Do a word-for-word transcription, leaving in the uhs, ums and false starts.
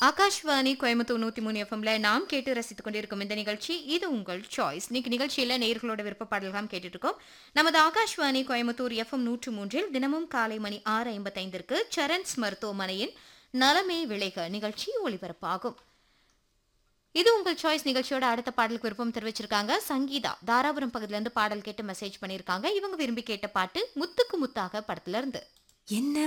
ஆகாஷ்வாணி கோயம்புத்தூர் நூத்தி மூணு எஃப்எம்ல நாம் கேட்டு ரசித்துக் கொண்டிருக்கும் இந்த நிகழ்ச்சி இது உங்கள் சாய்ஸ். இன்னைக்கு நிகழ்ச்சியில நேயர்களோட விருப்ப பாடல்கள் கேட்டுட்டு இருக்கோம். நமது ஆகாஷ்வாணி கோயம்புத்தூர் எஃப்எம் நூற்று மூன்றில் தினமும் காலை மணி ஆறு ஐம்பத்தைந்திற்கு சரண்ஸ் மருத்துவமனையின் நலமே விளைக நிகழ்ச்சி ஒளிபரப்பாகும். இது உங்கள் சாய்ஸ் நிகழ்ச்சியோட அடுத்த பாடலுக்கு விருப்பம் தெரிவிச்சிருக்காங்க சங்கீதா. தாராபுரம் பகுதியில இருந்து பாடல் கேட்டு மெசேஜ் பண்ணிருக்காங்க. இவங்க விரும்பி கேட்ட பாட்டு முத்துக்கு முத்தாக படத்துல இருந்து. என்ன